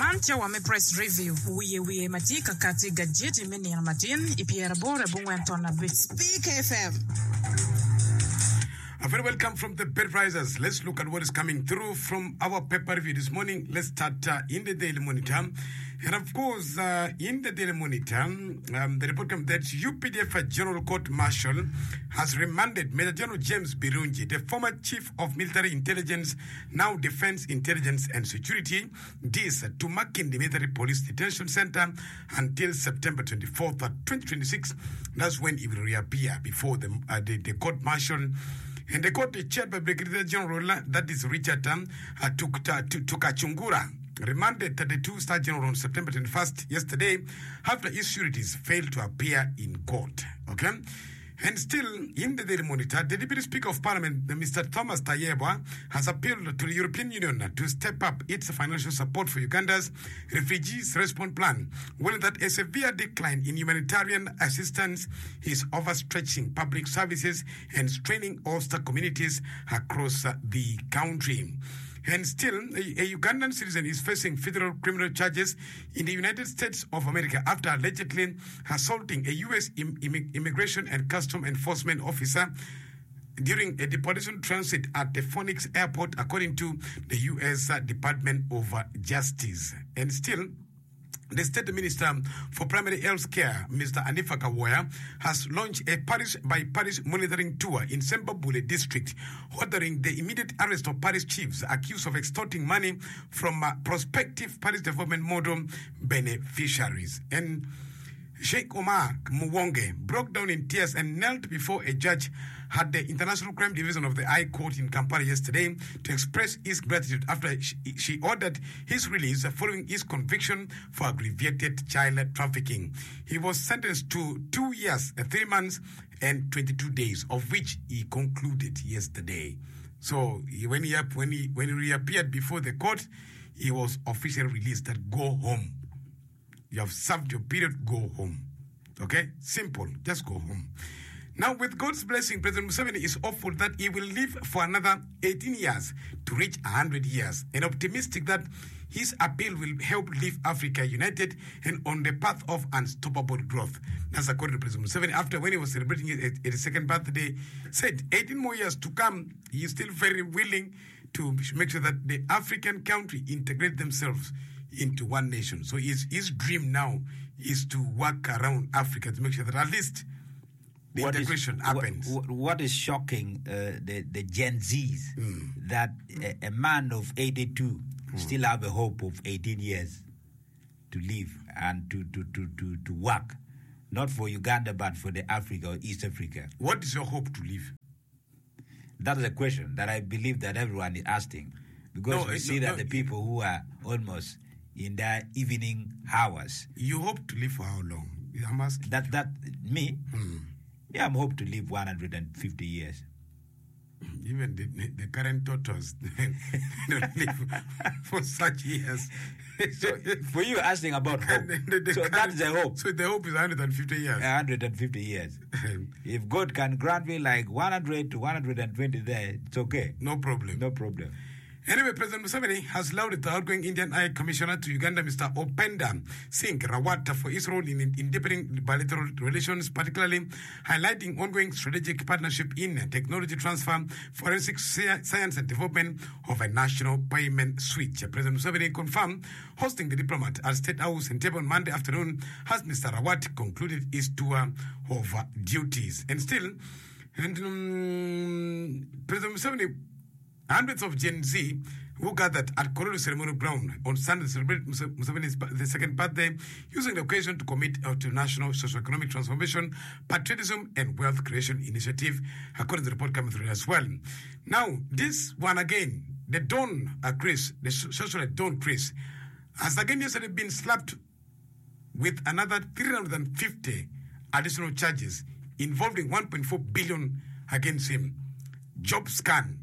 Mantia wa me press review. Uye matika kati gajeti meni ya matin. Ipiera bore bungwentona bits. Speak FM. A very welcome from the bed risers. Let's look at what is coming through from our paper review this morning. Let's start in the Daily Monitor. And of course, in the Daily Monitor, the report comes that UPDF General Court Marshal has remanded Major General James Birungi, the former Chief of Military Intelligence, now Defense Intelligence and Security, this to Makindi Military Police Detention Center until September 24th, 2026. That's when he will reappear before the court martial. And the court chaired by Brigadier General, that is Richard Tukachungura, remanded 32-star general on September 21st, yesterday, after his sureties failed to appear in court. Okay? And still, in the Daily Monitor, the Deputy Speaker of Parliament, Mr. Thomas Tayebwa, has appealed to the European Union to step up its financial support for Uganda's Refugees Response Plan, warning that a severe decline in humanitarian assistance is overstretching public services and straining host communities across the country. And still, a Ugandan citizen is facing federal criminal charges in the United States of America after allegedly assaulting a U.S. Immigration and Custom Enforcement officer during a deportation transit at the Phoenix Airport, according to the U.S. Department of Justice. And still, the State Minister for Primary Health Care, Mr. Anifa Kawoya, has launched a parish-by-parish monitoring tour in Sembabule district, ordering the immediate arrest of parish chiefs accused of extorting money from prospective parish development model beneficiaries. And Sheikh Omar Muwonge broke down in tears and knelt before a judge at the International Crime Division of the High Court in Kampala yesterday to express his gratitude after she ordered his release following his conviction for aggravated child trafficking. He was sentenced to 2 years, 3 months, and 22 days, of which he concluded yesterday. So when he reappeared before the court, he was officially released. That go home. You have served your period, go home. Okay? Simple. Just go home. Now, with God's blessing, President Museveni is hopeful that he will live for another 18 years to reach 100 years, and optimistic that his appeal will help leave Africa united and on the path of unstoppable growth. That's according to President Museveni, after when he was celebrating his 82nd birthday, said 18 more years to come, he is still very willing to make sure that the African country integrate themselves into one nation. So his dream now is to work around Africa to make sure that at least the integration happens. What is shocking, the Gen Zs, that a man of 82 still have a hope of 18 years to live and to work, not for Uganda but for the Africa or East Africa. What is your hope to live? That is a question that I believe that everyone is asking, because we see that the people who are almost in their evening hours. You hope to live for how long? I'm asking. That me? Yeah, I'm hope to live 150 years. Even the current totals don't live for such years. So for you asking about hope, so that's the hope. So the hope is 150 years. 150 years. If God can grant me like 100 to 120 there, it's okay. No problem. No problem. Anyway, President Museveni has lauded the outgoing Indian High Commissioner to Uganda, Mr. Openda Singh Rawat, for his role in deepening bilateral relations, particularly highlighting ongoing strategic partnership in technology transfer, forensic science and development of a national payment switch. President Museveni confirmed hosting the diplomat at State House in Table on Monday afternoon as Mr. Rawat concluded his tour of duties. And still, President Museveni, hundreds of Gen Z who gathered at Kororo Ceremonial Ground on Sunday to celebrate Museveni's second birthday, using the occasion to commit to national socio-economic transformation, patriotism, and wealth creation initiative, according to the report coming through as well. Now, this one again, the Don Chris, the socialite Don Chris, has again yesterday been slapped with another 350 additional charges involving 1.4 billion against him. Job scan.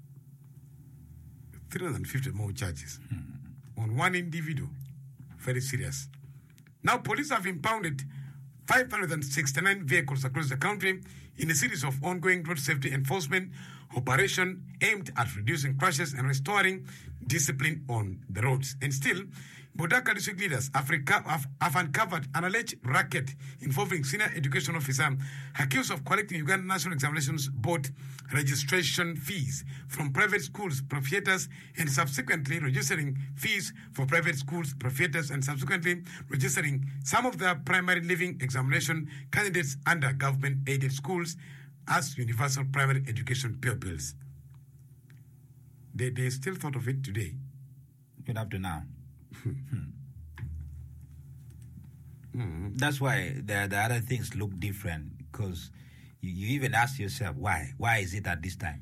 350 more charges on one individual. Very serious. Now, police have impounded 569 vehicles across the country in a series of ongoing road safety enforcement operation aimed at reducing crashes and restoring discipline on the roads. And still, Bodaka district leaders have uncovered an alleged racket involving senior education officer accused of collecting Uganda National Examinations Board registration fees from private schools, proprietors, and subsequently registering fees for private schools, proprietors, and subsequently registering some of the primary living examination candidates under government-aided schools as universal primary education pupils. They still thought of it today. Even up to now. That's why the other things look different, because you even ask yourself, why? Why is it at this time?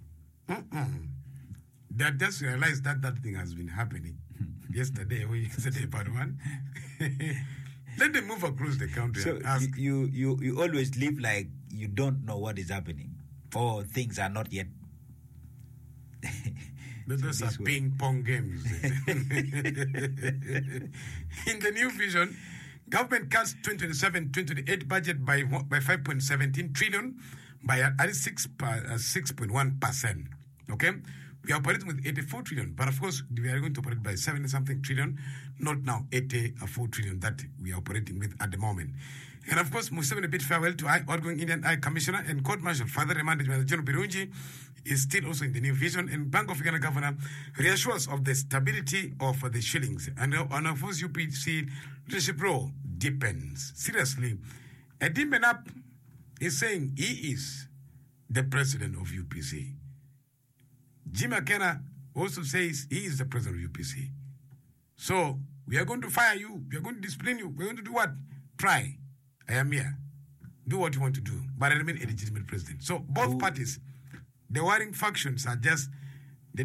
They just realized that thing has been happening yesterday part one. Let them move across the country So and ask. you always live like you don't know what is happening, or things are not yet. Those are ping pong games. In the new vision, government cuts 2027-2028 budget by 5.17 trillion by at 6.1%. Okay? We are operating with 84 trillion, but of course, we are going to operate by 70-something trillion, not now 84 trillion that we are operating with at the moment. And of course, Museveni bid farewell to outgoing Indian High Commissioner and Court Marshal, further remanded by General Birungi, is still also in the new vision. And Bank of Uganda Governor reassures of the stability of the shillings. And of course, UPC leadership role depends. Seriously, Edim Benap is saying he is the president of UPC. Jim McKenna also says he is the president of UPC. So, we are going to fire you. We are going to discipline you. We are going to do what? Try. I am here. Do what you want to do. But I remain a legitimate president. So, both parties, the warring factions are just, the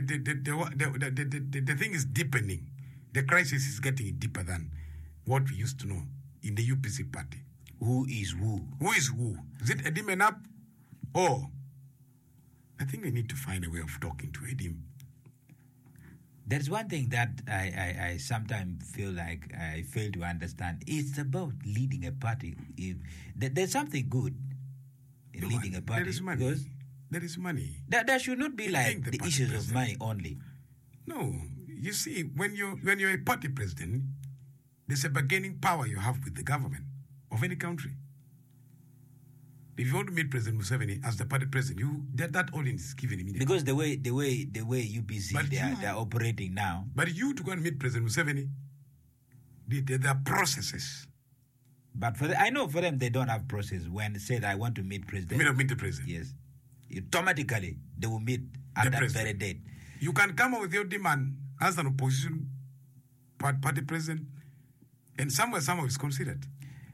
thing is deepening. The crisis is getting deeper than what we used to know in the UPC party. Who is who? Who is who? Is it Edim Enap? Or, I think we need to find a way of talking to Edim. There's one thing that I sometimes feel like I fail to understand. It's about leading a party. There's something good in leading a party. There is money. Because there is money. there should not be like the issues of money only. No. You see, when you're a party president, there's a bargaining power you have with the government of any country. If you want to meet President Museveni as the party president, that audience is given immediately. Because the way UPC they are operating now. But you to go and meet President Museveni, there are processes. But I know for them they don't have process. When they said I want to meet president, They may not meet the president. yes, automatically they will meet at that very date. You can come up with your demand as an opposition party president, and somewhere is considered.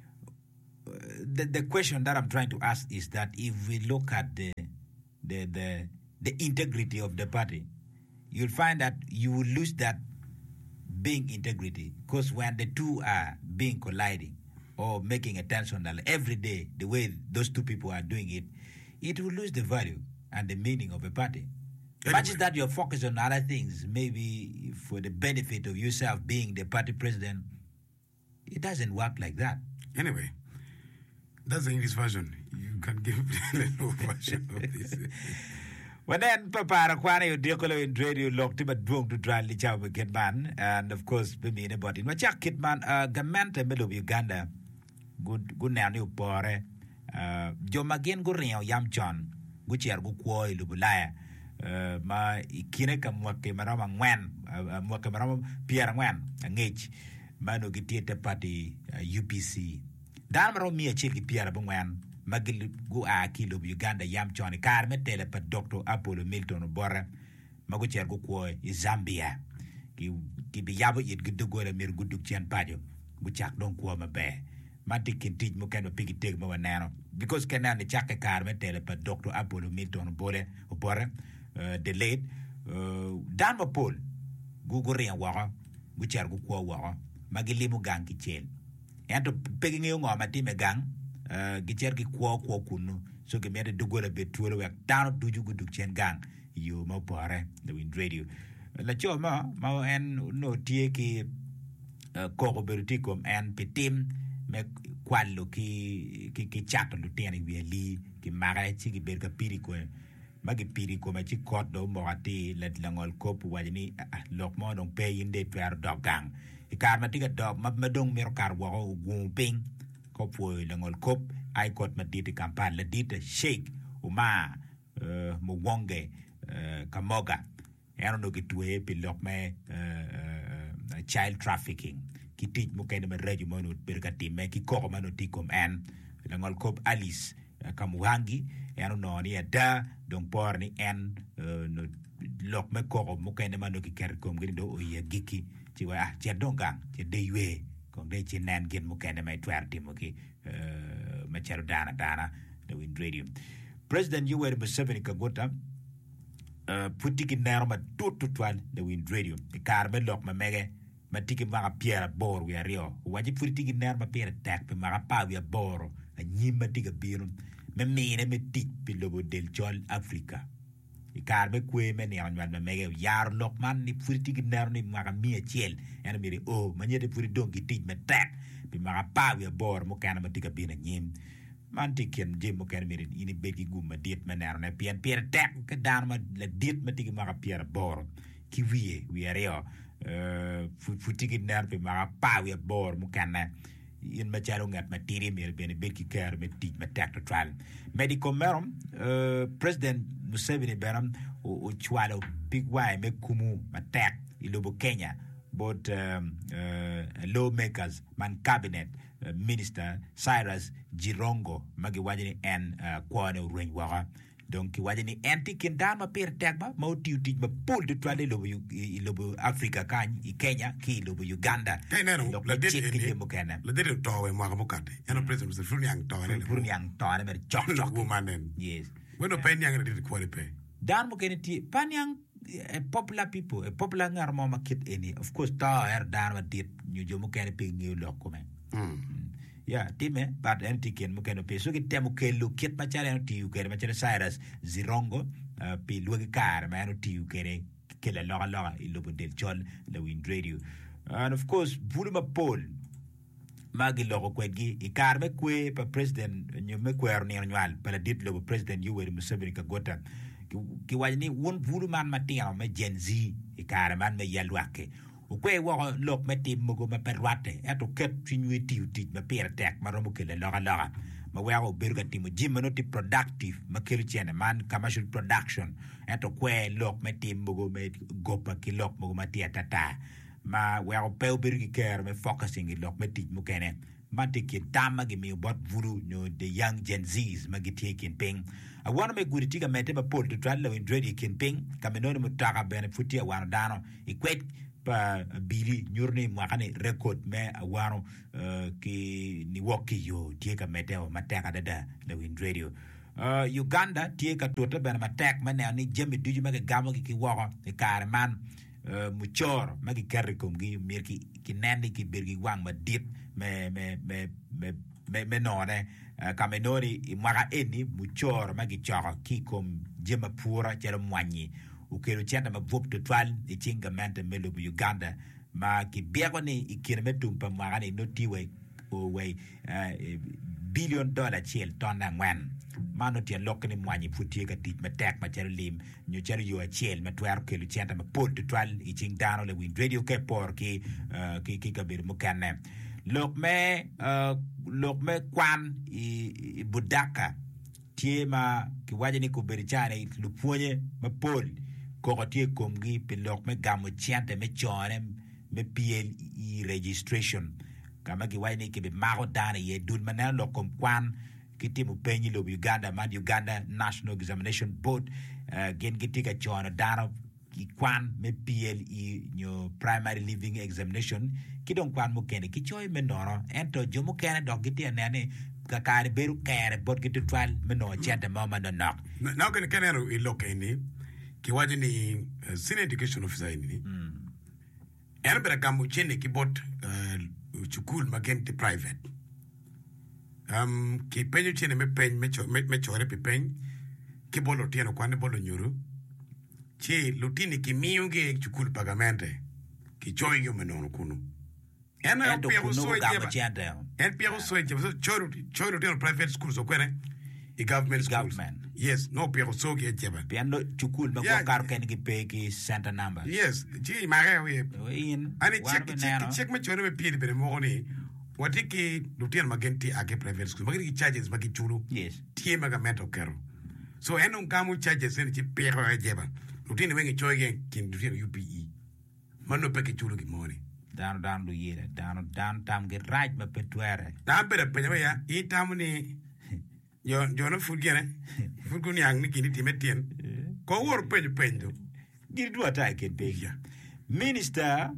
The question that I'm trying to ask is that if we look at the integrity of the party, you'll find that you will lose that being integrity, because when the two are being colliding or making a tension every day, the way those two people are doing it, it will lose the value and the meaning of a party. Much as that you're focused on other things, maybe for the benefit of yourself being the party president, it doesn't work like that. Anyway, that's the English version. You can give the Leno version of this. When then Papa Kwana you decolo in radio locked but boom to try the chow Kitman, and of course be me about it. But Jack Kitman Gamanta middle of Uganda. Good now you pore Jomagen Gorio Yam John, which are go koi lubulaya. Ma ikineka mwake marama ngwen mwake marama Pierre ngwen ngech mano gitiete party UPC dan maro mi achiki Pierre ngwen magil go a kilo Uganda yam choni karme tele pa Dr. Apollo Milton Bora mago cher go ko Zambia ki bi yabo yit guddu gore mir guddu chen padio bu chak don ko ma be mati kintij mo kan pigi teg ma wanano because kenan ni chak karme tele pa Dr. Apollo Milton Bora the late Dan Paul Gugurian Wara, which are Gukwa Wara, Magilimu Gang Kichel. And to pegging you on my team a gang, Gicherki Kwa Kunu, so get me to go a bit to work down to you good Chen Gang, you Mopare, the wind radio. La Choma, Mao and no Tieki Corroboraticum and Petim, make Qualo ki chat on Lieutenant Willie, Ki Mara, Chiki Berga Pirico. magi piri ko ma chi kot do mo ati let langol kop wajini lok mo dong pe inde twer dogang ikar ma tiga dog ma dong mer kar wo gumping ko po langol kop ai kot ma diti kampan le dita shake uma mo wonge kamoga ero no kitwe pi lok me child trafficking kitich mo kene ma reju mo no berkati me ki ko ma no tikom en langol kop alice kamuhangi ero no ni ada dong por ni en no lok me ko mo kene ma no ki ker kom gini do o ye giki ti wa che dongang che deywe ko de che nan gen mo kene mai twerti mo ki ma chero dana the Wind Radio President Yoweri Museveni Kagota putiki nerma tututwan the Wind Radio karbe lok ma mege matiki ma piera bor wi ario waji putiki nerma piera tak pe ma pa wi bor nyima tiga birun me mine me tik pi lobo del chol Africa karbe kwe me ne anwan ma mege yar lok man ni putiki ner ni ma mi chiel en mi o manyede puri dongi tik me tak pi ma pa wi bor mo kana ma tiga bina nyim man tiken jim mo kan mirin ini begi gumma diet maner ne pian tek ke dan ma le diet ma tigi ma pier bor ki wi ario futigi ner pe ma pa wi bor mo kan in ma charo ngat ma tiri mir ben begi ker me tit ma tek to trial medical merom president Museveni beram o chwalo big way me kumu ma tek ilobo Kenya both lawmakers man cabinet minister Cyrus Jirongo magi wajini en kwane urwen waka donc wajini enti kindan ma per tegba ma uti ma pol de twale lobo Africa kan I Kenya ki lobo Uganda donc la dete la dete towe mo ko kate eno president se furnyang towe mer chok womanen yes bueno penyang de ko pe dan mo keneti panyang popular people popular ngar mo makit eni of course ta dan ma dit ñu jomo ken pe ngi lokko men yeah time but entiken mo ken pe so ki temu ke lu kit ma chare no tiu ke ma chare Cyrus Zirongo pe lu ki kar ma no tiu ke la loga ilobo del chol the Wind Radio and of course buluma Paul magi logo kwegi ikar me kwe pa president ñu me kwer ni annual pa la dit lobo president Yoweri Museveni Kagota ki wajni won bulu man matino me Gen Z ikare man me yalwake o kwe wo lok me tim mo go me perwate eto ket finwe ti me per tek maromo kele loga ma wo berga tim jim no ti productive ma kele chene man commercial production eto kwe lok me tim mo go me gopa ki lok mo go ma tata ma wo pe bergi care me focusing lok me ti mo kene mante ki tama gi mi bot vuru no the young Gen Zs magi taking ping I want to make good tiga mete ba pol to travel in dread kin ping kameno mo taka benefitia wan dano equate pa bili nyurni mwakane record me awano ki ni woki yo tiga mete o mataka dada the Wind Radio Uganda tiga tota ben matak mane ani jemi duju mage gamo ki wako e kare man muchor magi karri komgi mirki ki nandi ki birgi wang ma dit me none kamenori imwaga eni muchor magi choro ki kom jema pura chero mwanyi ukero chenda mavop to twal ichinga mente melo Uganda ma ki biego ni ikire metumpa mwaga ni notiwe we $1 billion chel tona ngwan mano tia lokni mwanyi futie ka tit matek ma chero lim nyu chero yo chel matwer kelo chenda ma pot to twal iching dano le Wind Radio ke por ki kabir mukane lok me kwan I budaka tiema ki wajeni ko berichane lu ponye ma pol ko tie komgi pe lok me gamo chiante me chone me PLE registration kama ki wajeni ke be mago dana ye dun manel lok kom kwan kitimu penyi lo Uganda man Uganda National Examination Board gen kitika chone dana ki kwan me PLE nyo primary living examination ki don kwan mo kene ki choy menoro ento jomo kene dog giti anane kakari beru kere bot giti twal meno chete mama no nok now can kenero iloke ni ki wajini senior education officer ni erbera gamu chene ki bot chukul magenti private ki penyo chene me pen me chore pe pen ki bolo tieno kwane bolo nyuru chi lutini ki miunge chukul pagamente ki choy yo menono kunu ena piero soje en piero soje choro tieno private school so kwere government schools. Government. Yes, no pero so ke jeba. Piano chukul no Yeah. kar ken ki pay ki center number. Yes, ji mare we. In Ani check me chone me pie be mo ni. Wati ki lutien magenti age private school. Magenti charges magi churu. Yes. Tie maga mental care. So enon kamu charges ni chi pero jeba. Lutien wengi choge kin lutien UPE. Mano peke churu ki money. Down do yere. Down tam get right ma petwere. Na bere penye ya I tamu ni yo no fugene. Fuguni ang ni kini timetien. Ko wor penye. Giri dua ta ken pay. Yeah. Minister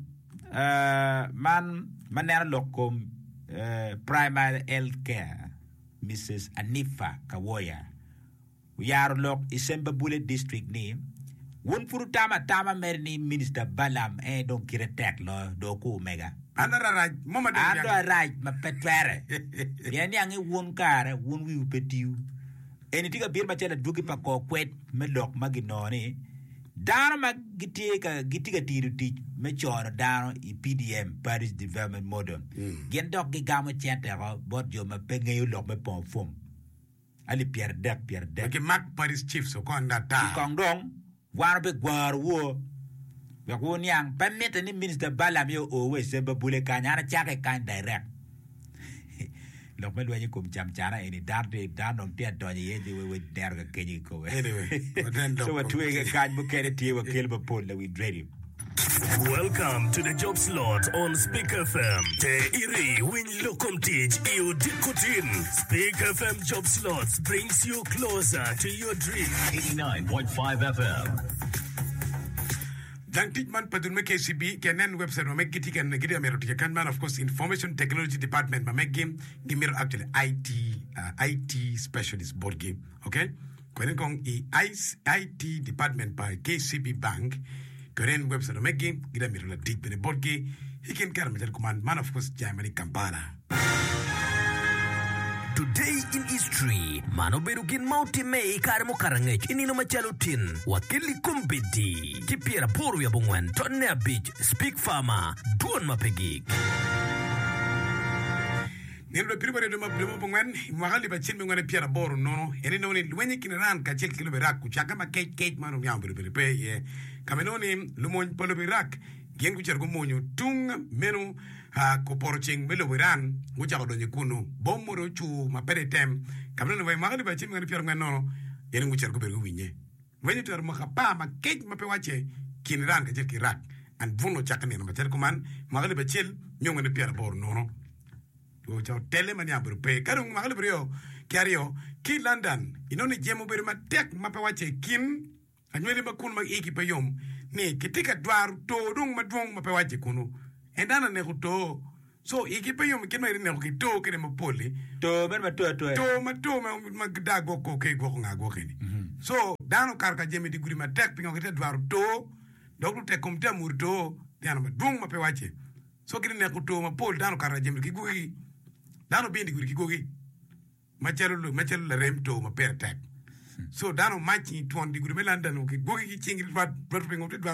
man lokom primary health care Mrs. Anifa Kawoya. Yar lok Isemba Bullet district ni won furu tama merni Minister Balam don kiretek lo do ko mega. Andara raj mama de. Ando raj ma petwere. Yani angi won kare won wi petiu. Eni tiga bir ma chela dugi pa ko kwet me lok maginoni. Dano ma gitiga tiru ti me chono dano I PDM Paris Development Model. Gen dok gi gamo chente ro bot jo ma penge yu lok me pon fum. Ali Pierre Dek. Okay, Mac Paris Chief so kon data. Kong dong war be gwar wo. Be ko nyang permit ni Minister Balam yo always Semba Bule kanyana chake kan direct. Lok me lwenye kum chana eni dano tia donye yeji we derga kenyi ko. Anyway, So what we can book at it, we kill Paul, we dread him. Welcome to the job slot on Speak FM. Te iri win lokum teach you dikutin. Speak FM job slots brings you closer to your dream. 89.5 FM. Jang Teachman Padun me KCB kenen website ma make tiken gidi amero tiken man of course information technology department ma make game gimiro actually IT specialist board game okay kenen kong IT department by KCB bank kenen website ma make game gidi amero la teach bene board game hiken karam jal command man of course Germany Kampala. Today in history, mano berukin mauti mei karmo karangech inino machalutin wakili kumbidi kipiera poru ya bungwen tonne beach speak farmer duon mapegik. Nendo piribare do mablo bongwan magali ba chin bongwan piera boru nono ene no ni wenye kinaran ka chel kilo berak ku chaka ma cake mano nyambu pe ye kamenoni lumon polo berak gen ku chergo monyo tung menu ko porching melo wiran nguja ko donye kunu bomoro chu mapere tem kamno no magali ba chin bongwan piera nono ene ngu chergo bergo winye wenye tar ma khapa ma cake mape wache kinaran ka chel kirak an vuno chaka ne ma chergo man magali ba chel nyongo ne piera boru nono o chao tele mani abru pe karung magal brio kiario ki London inoni jemo beri ma tek ma pe wache kin anywele ma kun ma eki pe yom ni kitika dwar to dung ma dung ma pe wache kunu endana ne to so eki pe yom kin ma ne ko to kene ma poli To men ma ma da go ko ke go nga go kene so dano karka jemi di guri ma tek pingo kete dwar to doglu tek kom ta murto dano ma dung ma pe wache so kene ne ko to ma pol dano karka jemi ki guri dano bindi guri kigogi machalo la remto ma per tag so dano machi ton di guri melandan ki gogi ki chingi wat pingo to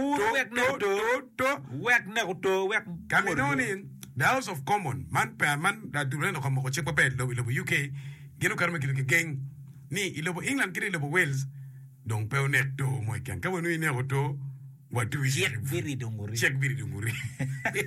wek kaminoni the House of Common man da dureno ko ko check papel lo UK geno karma ki geng ni ilobo England kiri ilobo Wales donc pe onet to mo kan ka wonu ne to watu check viri dunguri check viri dunguri